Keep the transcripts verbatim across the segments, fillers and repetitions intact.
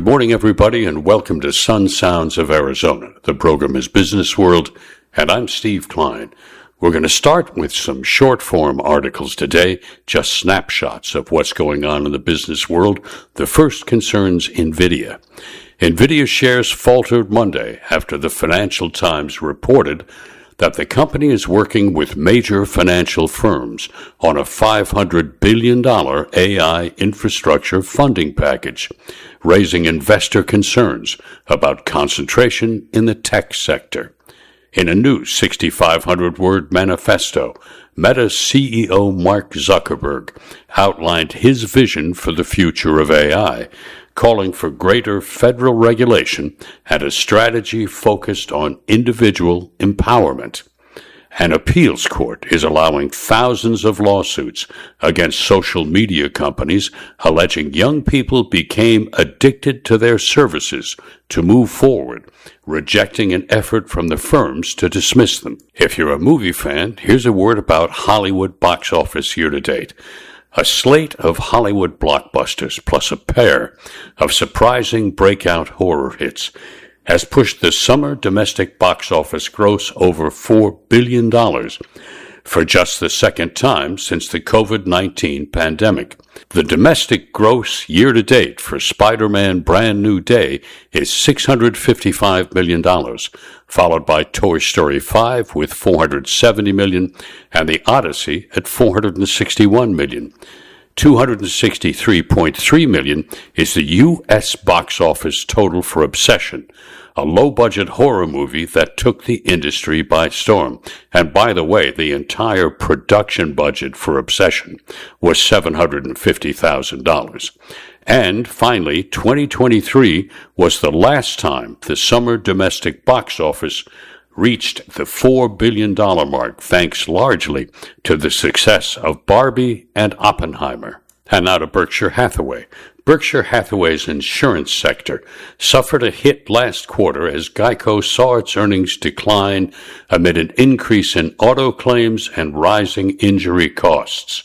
morning, everybody, and welcome to Sun Sounds of Arizona. The program is Business World, and I'm Steve Klein. We're going to start with some short-form articles today, just snapshots of what's going on in the business world. The first concerns NVIDIA. NVIDIA shares faltered Monday after the Financial Times reported that the company is working with major financial firms on a five hundred billion dollars A I infrastructure funding package, raising investor concerns about concentration in the tech sector. In a new sixty-five hundred word manifesto, Meta C E O Mark Zuckerberg outlined his vision for the future of A I, calling for greater federal regulation and a strategy focused on individual empowerment. An appeals court is allowing thousands of lawsuits against social media companies alleging young people became addicted to their services to move forward, rejecting an effort from the firms to dismiss them. If you're a movie fan, here's a word about Hollywood box office year-to-date. A slate of Hollywood blockbusters plus a pair of surprising breakout horror hits has pushed the summer domestic box office gross over four billion dollars for just the second time since the COVID nineteen pandemic. The domestic gross year-to-date for Spider-Man Brand New Day is six hundred fifty-five million dollars, followed by Toy Story five with four hundred seventy million dollars and The Odyssey at four hundred sixty-one million dollars. two hundred sixty-three point three million dollars is the U S box office total for Obsession, a low-budget horror movie that took the industry by storm. And by the way, the entire production budget for Obsession was seven hundred fifty thousand dollars. And finally, twenty twenty-three was the last time the summer domestic box office reached the four billion dollars mark, thanks largely to the success of Barbie and Oppenheimer. And now to Berkshire Hathaway. Berkshire Hathaway's insurance sector suffered a hit last quarter as Geico saw its earnings decline amid an increase in auto claims and rising injury costs.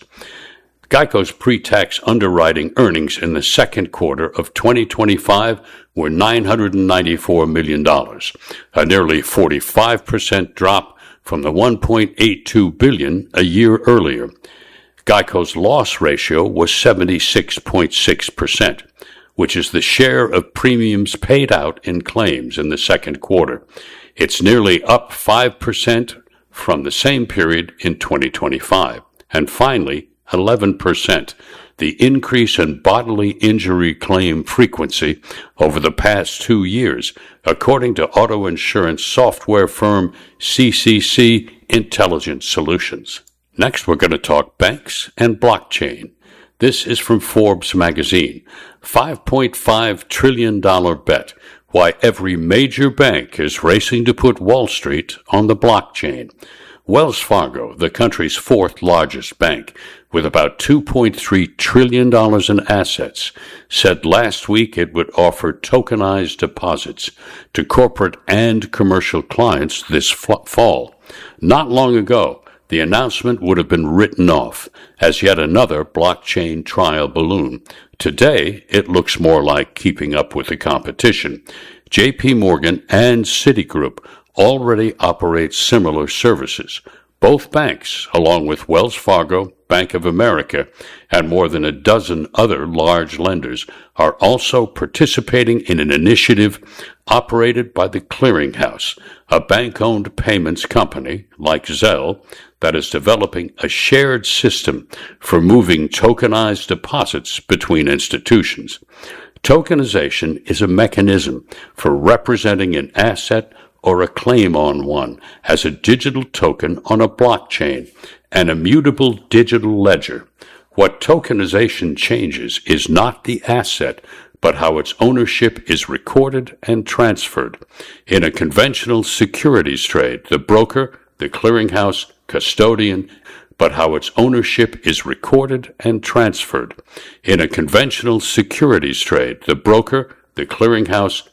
Geico's pre-tax underwriting earnings in the second quarter of twenty twenty-five were nine hundred ninety-four million dollars, a nearly forty-five percent drop from the one point eight two billion dollars a year earlier. Geico's loss ratio was seventy-six point six percent, which is the share of premiums paid out in claims in the second quarter. It's nearly up five percent from the same period in twenty twenty-five. And finally, eleven percent, the increase in bodily injury claim frequency over the past two years, according to auto insurance software firm C C C Intelligent Solutions. Next, we're going to talk banks and blockchain. This is from Forbes magazine. five point five trillion dollars bet, why every major bank is racing to put Wall Street on the blockchain. Wells Fargo, the country's fourth largest bank, with about two point three trillion dollars in assets, said last week it would offer tokenized deposits to corporate and commercial clients this fall. Not long ago, the announcement would have been written off as yet another blockchain trial balloon. Today, it looks more like keeping up with the competition. J P Morgan and Citigroup already operate similar services. Both banks, along with Wells Fargo, Bank of America, and more than a dozen other large lenders, are also participating in an initiative operated by the Clearing House, a bank-owned payments company like Zelle that is developing a shared system for moving tokenized deposits between institutions. Tokenization is a mechanism for representing an asset or a claim on one as a digital token on a blockchain, an immutable digital ledger. What tokenization changes is not the asset, but how its ownership is recorded and transferred. In a conventional securities trade, the broker, the clearinghouse, custodian, but how its ownership is recorded and transferred. In a conventional securities trade, the broker, the clearinghouse,